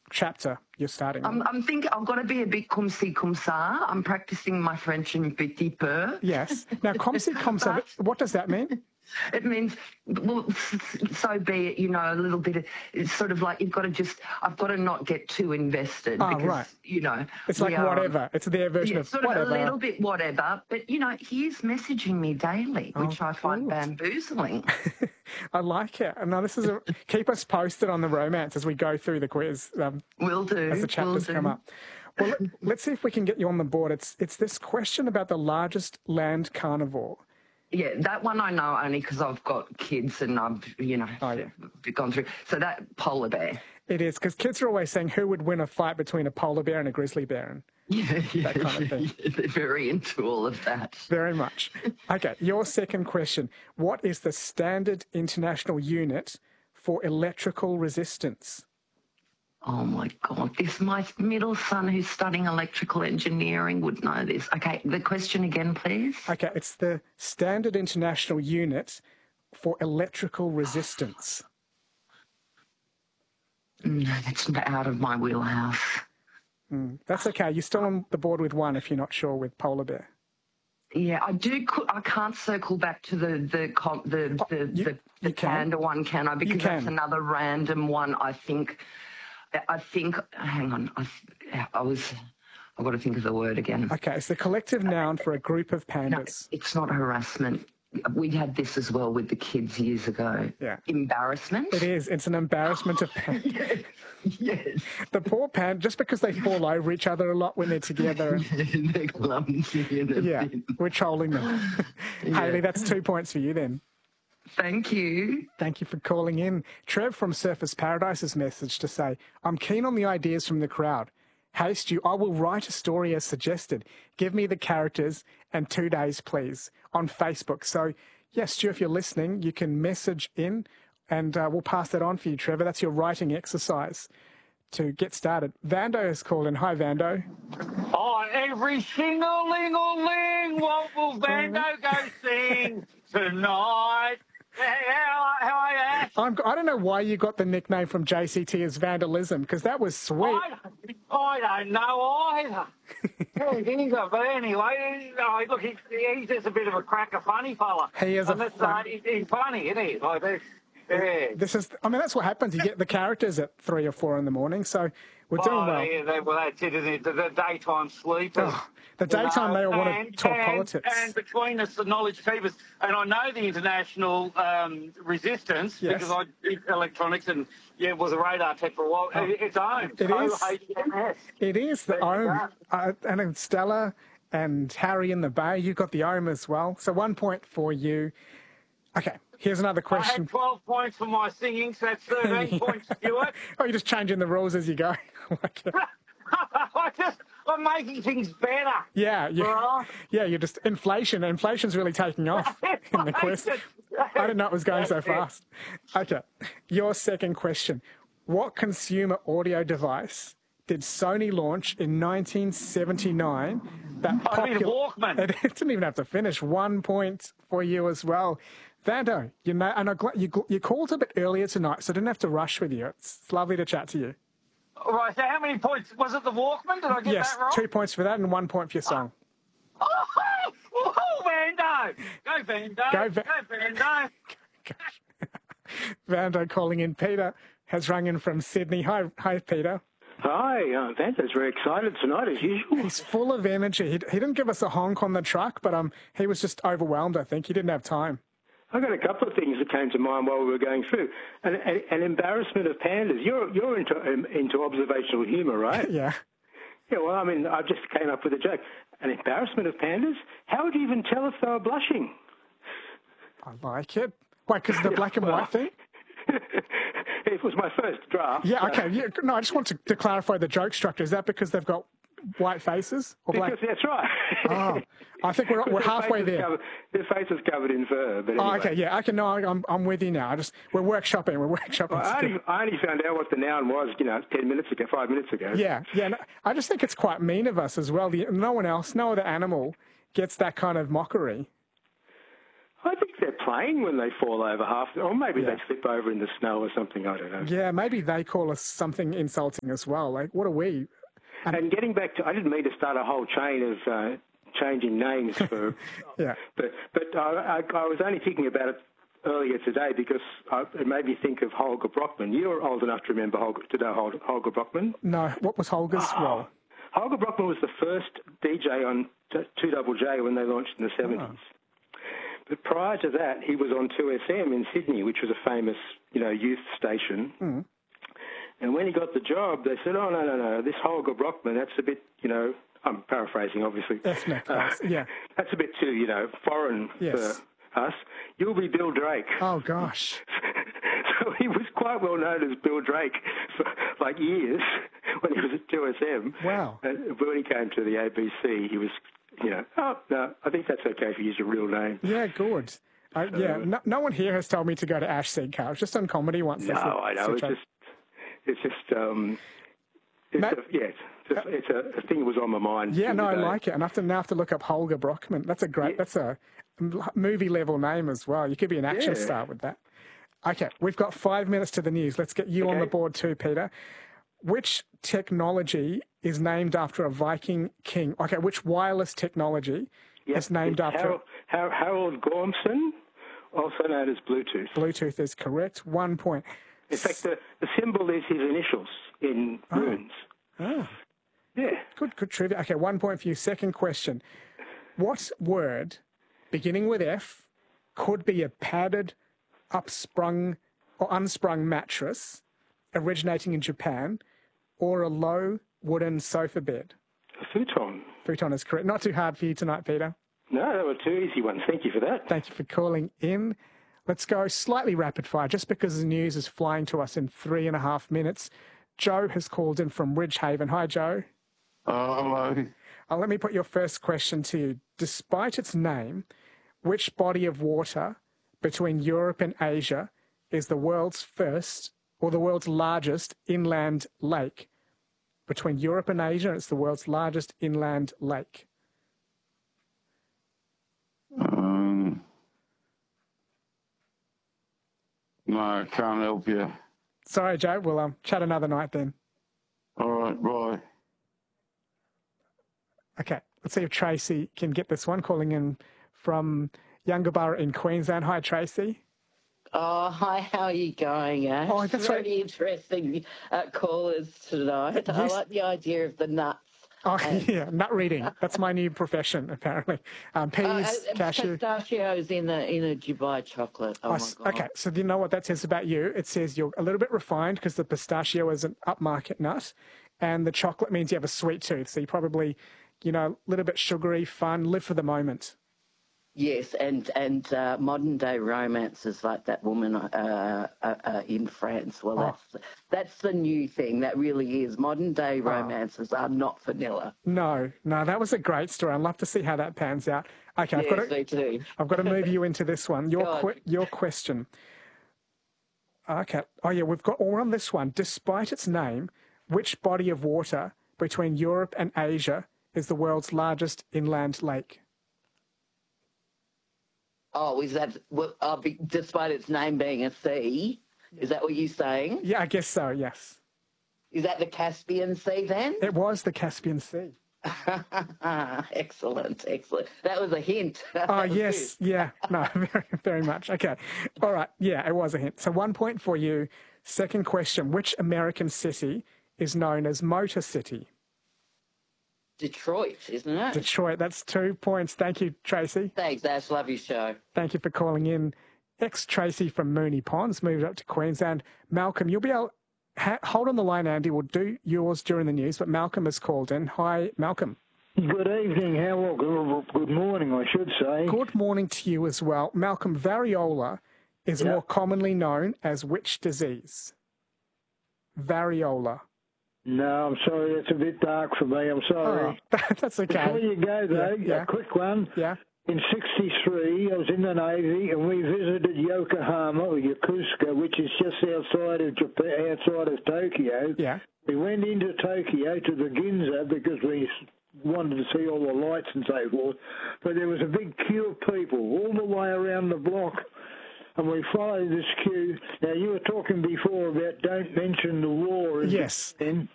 chapter you're starting on? I'm thinking I've got to be a bit comme ci, comme ça. I'm practicing my French un petit peu. Yes. Now, comme ci, comme ça, what does that mean? It means, well, so be it, a little bit of, it's sort of like I've got to not get too invested because, right. It's like whatever. It's their version of sort whatever. Of a little bit whatever. But, he is messaging me daily, which I find bamboozling. I like it. Now, keep us posted on the romance as we go through the quiz. Will do. As the chapters come up. Well, let's see if we can get you on the board. It's this question about the largest land carnivore. Yeah, that one I know only because I've got kids and I've, gone through. So that polar bear. It is, because kids are always saying who would win a fight between a polar bear and a grizzly bear. That kind of thing. They're very into all of that. Very much. Okay, your second question. What is the standard international unit for electrical resistance? Oh, my God. My middle son who's studying electrical engineering would know this. Okay, the question again, please. Okay, it's the standard international unit for electrical resistance. No, that's out of my wheelhouse. That's okay. You're still on the board with one if you're not sure with polar bear. Yeah, I do. I can't circle back to the panda one, can I? Because that's another random one. I think. Hang on. I've got to think of the word again. Okay, it's the collective noun for a group of pandas. No, it's not harassment. We had this as well with the kids years ago. Yeah. Embarrassment. It is. It's an embarrassment of pandas. Yes. The poor panda, just because they fall over each other a lot when they're together. They're clumsy. We're trolling them. Hayley, that's 2 points for you then. Thank you. Thank you for calling in. Trev from Surfers Paradise's message to say, I'm keen on the ideas from the crowd. Hey, Stu, I will write a story as suggested. Give me the characters and 2 days, please, on Facebook. So, yes, Stu, if you're listening, you can message in and we'll pass that on for you, Trevor. That's your writing exercise to get started. Vando has called in. Hi, Vando. Oh, every single-ling-a-ling, what will Vando go sing tonight? How are you? I don't know why you got the nickname from JCT as Vandalism, because that was sweet. I don't know either. But anyway, look, he's just a bit of a cracker funny fella. He's funny, isn't he? Like this. Yeah. That's what happens. You get the characters at 3 or 4 in the morning, so we're doing well. Yeah, that's it, isn't it? The daytime sleepers. The daytime they all want to talk politics. And between us, the knowledge keepers, and I know the international resistance because I did electronics and was a radar tech for a while. It's owned. It is. It is the OHM. And then Stella and Harry in the Bay, you've got the OHM as well. So 1 point for you. Okay, here's another question. I had 12 points for my singing, so that's 13 points, Stuart. You're just changing the rules as you go. I'm making things better. Yeah, you're just inflation's really taking off in the quiz. I didn't know it was going so fast. Okay, your second question. What consumer audio device did Sony launch in 1979? Walkman. It didn't even have to finish. 1 point for you as well. Vando, you called a bit earlier tonight, so I didn't have to rush with you. It's lovely to chat to you. All right, so how many points? Was it the Walkman? Did I get that right? 2 points for that and 1 point for your song. Vando! Go, Vando! Go, Vando! Vando calling in. Peter has rung in from Sydney. Hi, Peter. Hi, Vando's very excited tonight as usual. He's full of energy. He didn't give us a honk on the truck, but he was just overwhelmed, I think. He didn't have time. I've got a couple of things that came to mind while we were going through. An embarrassment of pandas. You're into observational humour, right? Yeah. Yeah, well, I just came up with a joke. An embarrassment of pandas? How would you even tell if they were blushing? I like it. Why, because of the black and white thing? It was my first draft. Yeah, okay. Yeah, no, I just want to clarify the joke structure. Is that because they've got white faces? Or black? Because that's right. Oh, I think we're halfway there. Their face is covered in fur. But anyway. Oh, okay, yeah. Okay, no, I'm with you now. We're workshopping. Well, I only found out what the noun was, 5 minutes ago. Yeah. No, I just think it's quite mean of us as well. No other animal gets that kind of mockery. I think they're playing when they fall over or maybe they slip over in the snow or something, I don't know. Yeah, maybe they call us something insulting as well. Like, what are we? And getting back to, I didn't mean to start a whole chain of changing names for... yeah. But I was only thinking about it earlier today because it made me think of Holger Brockman. You're old enough to remember Holger Brockman? No. What was Holger's role? Holger Brockman was the first DJ on 2JJ when they launched in the 70s. But prior to that, he was on 2SM in Sydney, which was a famous, youth station. Mm. And when he got the job, they said, oh, no, this Holger Brockman, that's a bit, I'm paraphrasing, obviously. Ethnic, yeah. That's a bit too, foreign for us. You'll be Bill Drake. Oh, gosh. So he was quite well known as Bill Drake for, years when he was at 2SM. Wow. And when he came to the ABC, he was... oh, no, I think that's okay if you use your real name. Yeah, good. No one here has told me to go to Ash Seed Car. I was just on comedy once. No, I know. It's a thing that was on my mind. Yeah, no, I like it. And I have to look up Holger Brockman. That's that's a movie-level name as well. You could be an action star with that. Okay, we've got 5 minutes to the news. Let's get you on the board too, Peter. Which technology is named after a Viking king? Okay, which wireless technology is named after... Harold Gormson, also known as Bluetooth. Bluetooth is correct. 1 point. In fact, the symbol is his initials in runes. Oh. Yeah. Good trivia. Okay, 1 point for you. Second question. What word, beginning with F, could be a padded, upsprung or unsprung mattress originating in Japan, or a low wooden sofa bed? A futon. Futon is correct. Not too hard for you tonight, Peter. No, they were two easy ones. Thank you for that. Thank you for calling in. Let's go slightly rapid fire, just because the news is flying to us in 3.5 minutes. Joe has called in from Ridgehaven. Hi, Joe. Hello. Let me put your first question to you. Despite its name, which body of water between Europe and Asia is the world's first or the world's largest inland lake? Between Europe and Asia, it's the world's largest inland lake. No, I can't help you. Sorry, Joe. We'll chat another night then. All right, bye. Okay, let's see if Tracy can get this one, calling in from Yungaburra in Queensland. Hi, Tracy. Oh, hi, how are you going, Ash? Oh, that's very interesting callers tonight. Yes. I like the idea of the nuts. Oh, yeah, nut reading. That's my new profession, apparently. Peas, cashew. Pistachios in a Dubai chocolate. Oh, my God. Okay, so do you know what that says about you? It says you're a little bit refined because the pistachio is an upmarket nut, and the chocolate means you have a sweet tooth. So you're probably, a little bit sugary, fun, live for the moment. Yes, and modern-day romances like that woman in France. Well, that's the new thing. That really is. Modern-day romances are not vanilla. No, that was a great story. I'd love to see how that pans out. Okay, I've got to move you into this one. Your question. Okay. Oh, yeah, we're on this one. Despite its name, which body of water between Europe and Asia is the world's largest inland lake? Oh, is that, despite its name being a sea, is that what you're saying? Yeah, I guess so, yes. Is that the Caspian Sea then? It was the Caspian Sea. Excellent. That was a hint. Oh, yes, yeah. No, very, very much. Okay. All right, yeah, it was a hint. So 1 point for you. Second question, which American city is known as Motor City? Detroit, isn't it? Detroit, that's 2 points. Thank you, Tracy. Thanks, Ash. Love your show. Thank you for calling in. Tracy from Moonee Ponds moved up to Queensland. Malcolm, you'll be able... hold on the line, Andy. We'll do yours during the news, but Malcolm has called in. Hi, Malcolm. Good evening, good morning, I should say. Good morning to you as well. Malcolm, variola is more commonly known as which disease? Variola. No, I'm sorry, that's a bit dark for me. I'm sorry. Oh, that's okay. Before you go, though, a quick one. Yeah. In '63, I was in the Navy, and we visited Yokohama, or Yokosuka, which is just outside of Japan, outside of Tokyo. Yeah. We went into Tokyo to the Ginza because we wanted to see all the lights and so forth. But there was a big queue of people all the way around the block, and we followed this queue. Now, you were talking before about don't mention the war. Yes. Then.